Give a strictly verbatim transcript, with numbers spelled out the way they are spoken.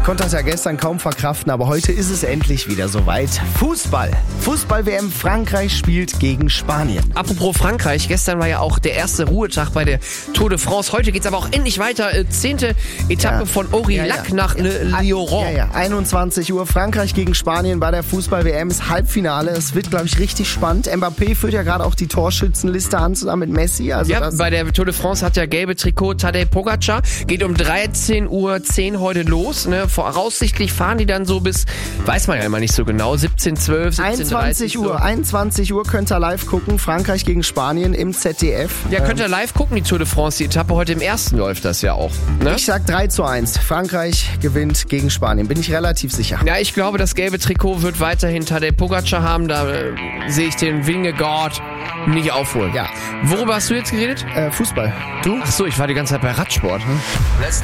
konnte das ja gestern kaum verkraften, aber heute ist es endlich wieder soweit. Fußball. Fußball-W M. Frankreich spielt gegen Spanien. Apropos Frankreich, gestern war ja auch der erste Ruhetag bei der Tour de France. Heute geht's aber auch endlich weiter. Äh, zehnte Etappe Ja. von Aurillac Ja, ja. nach Ja. Le Lioran. Ja, ja. einundzwanzig Uhr. Frankreich gegen Spanien bei der Fußball-W M. ist Halbfinale. Es wird, glaube ich, richtig spannend. Mbappé führt ja gerade auch die Torschützenliste an, zusammen mit Messi. Also Ja, das bei der Tour de France hat ja gelbe Trikot Tadej Pogacar. Geht um dreizehn Uhr zehn heute los. Ne? Voraussichtlich fahren die dann so bis, weiß man ja immer nicht so genau, siebzehn Uhr zwölf, siebzehn Uhr einundzwanzig dreißig. Uhr. So. einundzwanzig Uhr könnt ihr live gucken. Frankreich gegen Spanien im Z D F. Ja, könnt ihr live gucken, die Tour de France. Die Etappe heute im ersten läuft das ja auch. Ne? Ich sag drei zu eins. Frankreich gewinnt gegen Spanien. Bin ich relativ sicher. Ja, ich glaube, das gelbe Trikot wird weiterhin Tadej Pogacar haben. Da äh, sehe ich den Vingegaard nicht aufholen. Ja. Worüber hast du jetzt geredet? Äh, Fußball. Du? Ach so, ich war die ganze Zeit bei Radsport. Hm?